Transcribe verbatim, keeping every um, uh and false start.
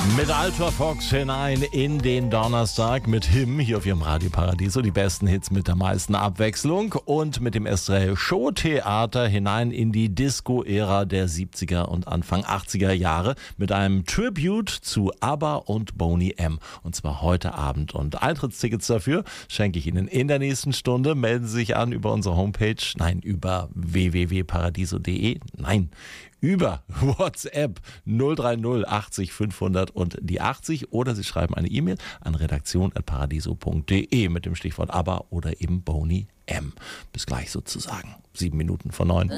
Mit Ultra Fox hinein in den Donnerstag mit Him hier auf Ihrem Radio Paradiso. Die besten Hits mit der meisten Abwechslung und mit dem Estrell Showtheater hinein in die Disco-Ära der siebziger und Anfang achtziger Jahre mit einem Tribute zu ABBA und Boney M. Und zwar heute Abend. Und Eintrittstickets dafür schenke ich Ihnen in der nächsten Stunde. Melden Sie sich an über unsere Homepage. Nein, über w w w punkt paradiso punkt d e. Nein, über WhatsApp null drei null achtzig fünfhundert und die achtzig oder Sie schreiben eine E-Mail an redaktion at paradiso punkt d e mit dem Stichwort ABBA oder eben Boney M. Bis gleich sozusagen. Sieben Minuten vor neun.